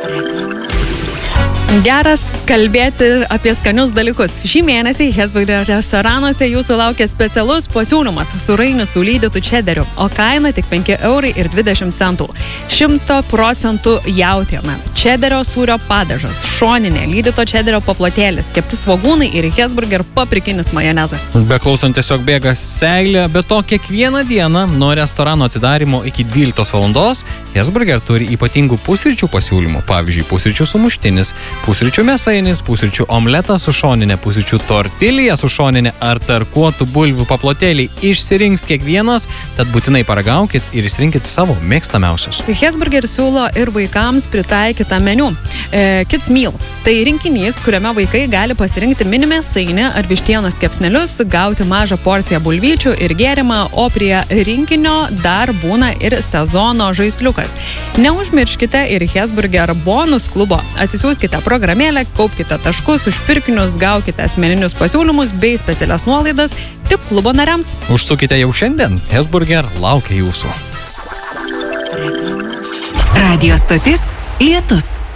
Geras kalbėti apie skanius dalykus. Šį mėnesį Hesburgerio restoranuose jūsų laukia specialus pasiūlymas sūrainių su lydytu čederiu, o kaina tik 5,20 €. 100% jautiena, čederio sūrio padažas, šoninė, lydyto čederio paplotėlis, kepti svogūnai ir Hesburger paprikinis majonezas. Beklausant tiesiog bėga seilė, be to kiekvieną dieną nuo restorano atsidarimo iki 12 valandos Hesburger turi ypatingų pusryčių pasiūlymų, pavyzdžiui, pusryčių sumuštinis, pusryčių mėsainis, pusryčių omletas su šoninė, pusryčių tortilija su šoninė ar tarkuotų bulvių paplotėliai. Išsirinks kiekvienas, tad būtinai paragaukit ir išsirinkit savo mėgstamiausius. Hesburger siūlo ir vaikams pritaikytą meniu. Kids Meal. Tai rinkinys, kuriame vaikai gali pasirinkti mini mėsainį ar vištienos kepsnelius, gauti mažą porciją bulvyčių ir gėrimą, o prie rinkinio dar būna ir sezono žaisliukas. Neužmirškite ir Hesburger bonus klubo. Atsisiųskite programėlę, kaupkite taškus už pirkinius, gaukite asmeninius pasiūlymus bei specialias nuolaidas tik klubo nariams. Užsukite jau šiandien, Hesburger laukia jūsų. Radio stotis Lietus.